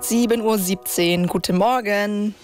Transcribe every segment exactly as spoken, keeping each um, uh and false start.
sieben Uhr siebzehn. Guten Morgen.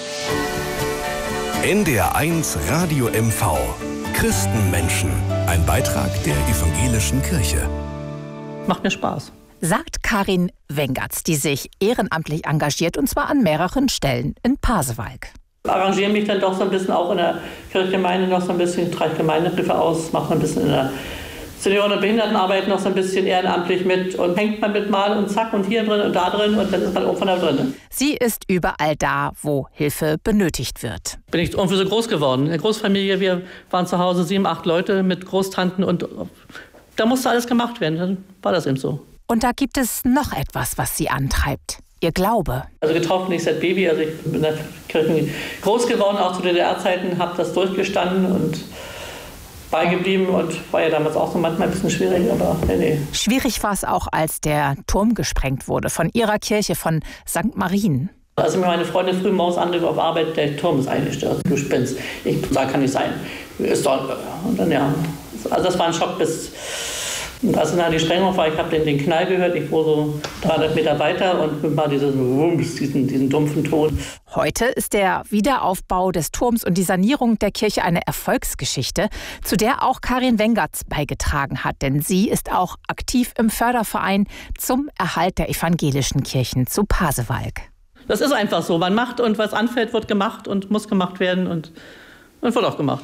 N D R eins Radio M V. Christenmenschen. Ein Beitrag der evangelischen Kirche. Macht mir Spaß. Sagt Karin Wengertz, die sich ehrenamtlich engagiert, und zwar an mehreren Stellen in Pasewalk. Ich arrangiere mich dann doch so ein bisschen auch in der Kirchgemeinde noch so ein bisschen, trage Gemeindebriefe aus, mache ein bisschen in der Senioren- und Behindertenarbeit noch so ein bisschen ehrenamtlich mit und hängt man mit mal und zack und hier drin und da drin und dann ist man irgendwann da drin. Sie ist überall da, wo Hilfe benötigt wird. Bin ich irgendwie so groß geworden. In der Großfamilie, wir waren zu Hause sieben, acht Leute mit Großtanten und da musste alles gemacht werden. Dann war das eben so. Und da gibt es noch etwas, was sie antreibt. Ihr Glaube. Also getauft bin ich seit Baby, also ich bin in der Kirche groß geworden, auch zu D D R-Zeiten, habe das durchgestanden und beigeblieben und war ja damals auch so manchmal ein bisschen schwierig, aber nee, nee. Schwierig war es auch, als der Turm gesprengt wurde von ihrer Kirche, von Sankt Marien. Also mir meine Freundin früh morgens anrief auf Arbeit, der Turm ist eingestürzt, du spinnst. Ich sage, kann nicht sein. Ist doch, und dann ja, also das war ein Schock bis... Und als dann die Sprengung war, ich habe den, den Knall gehört, ich fuhr so dreihundert Meter weiter und mal diesen, diesen, diesen dumpfen Ton. Heute ist der Wiederaufbau des Turms und die Sanierung der Kirche eine Erfolgsgeschichte, zu der auch Karin Wengertz beigetragen hat. Denn sie ist auch aktiv im Förderverein zum Erhalt der evangelischen Kirchen zu Pasewalk. Das ist einfach so, man macht und was anfällt, wird gemacht und muss gemacht werden und, und wird auch gemacht.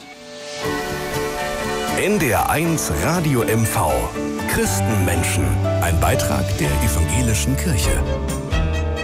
N D R eins Radio M V. Christenmenschen. Ein Beitrag der evangelischen Kirche.